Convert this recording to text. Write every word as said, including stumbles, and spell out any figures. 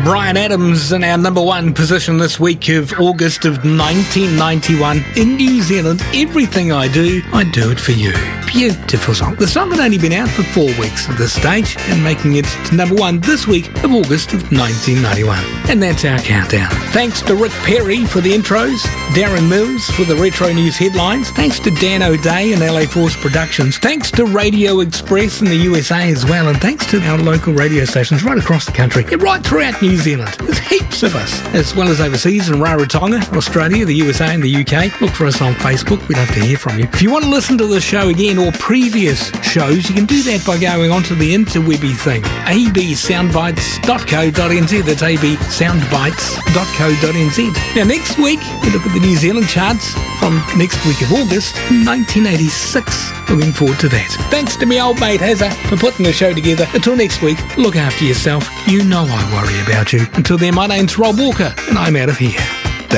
Bryan Adams in our number one position this week of August of nineteen ninety-one. In New Zealand, everything I do, I do it for you. Beautiful song. The song had only been out for four weeks at this stage and making it to number one this week of August of nineteen ninety-one. And that's our countdown. Thanks to Rick Perry for the intros, Darren Mills for the Retro News headlines, thanks to Dan O'Day and L A Force Productions, thanks to Radio Express in the U S A as well, and thanks to our local radio stations right across the country, yeah, right throughout New Zealand. There's heaps of us, as well as overseas in Rarotonga, Australia, the U S A and the U K. Look for us on Facebook. We'd love to hear from you. If you want to listen to the show again or previous shows, you can do that by going onto the interwebby thing, a b soundbites dot co dot n z. That's a b soundbites dot co dot n z. Now, next week, we look at the New Zealand charts from next week of August nineteen eighty-six. Looking forward to that. Thanks to me old mate Hazza for putting the show together. Until next week, look after yourself. You know I worry about you. Until then, my name's Rob Walker, and I'm out of here.